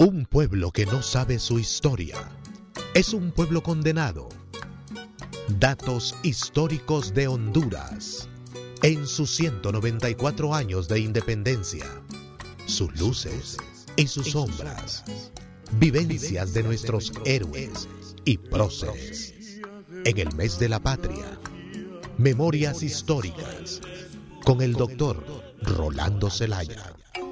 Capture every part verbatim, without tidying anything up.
Un pueblo que no sabe su historia es un pueblo condenado. Datos históricos de Honduras en sus ciento noventa y cuatro años de independencia. Sus luces y sus sombras. Vivencias de nuestros héroes y próceres. En el mes de la patria. Memorias históricas. Con el doctor Rolando Zelaya.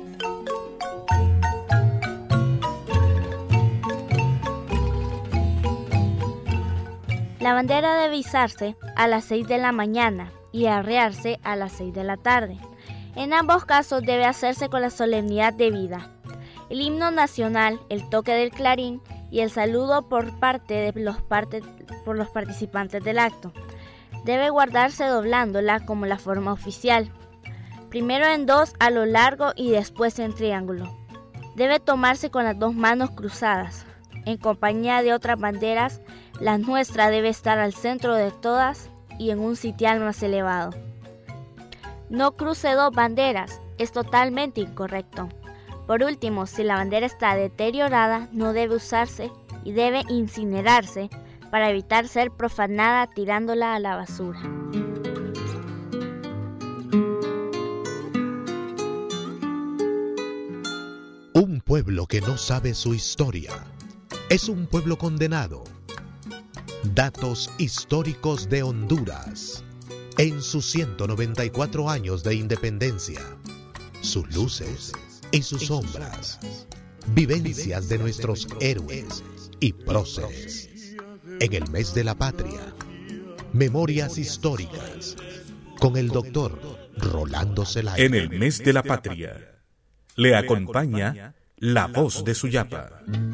La bandera debe izarse a las seis de la mañana y arrearse a las seis de la tarde. En ambos casos debe hacerse con la solemnidad debida. El himno nacional, el toque del clarín y el saludo por parte de los, parte, por los participantes del acto. Debe guardarse doblándola como la forma oficial. Primero en dos a lo largo y después en triángulo. Debe tomarse con las dos manos cruzadas. En compañía de otras banderas, la nuestra debe estar al centro de todas y en un sitial más elevado. No cruce dos banderas, es totalmente incorrecto. Por último, si la bandera está deteriorada, no debe usarse y debe incinerarse para evitar ser profanada tirándola a la basura. Un pueblo que no sabe su historia es un pueblo condenado. Datos históricos de Honduras en sus ciento noventa y cuatro años de independencia. Sus luces y sus sombras. Vivencias de nuestros héroes y próceres. En el mes de la patria. Memorias históricas. Con el doctor Rolando Zelaya. En el mes de la patria. Le acompaña la voz de Suyapa.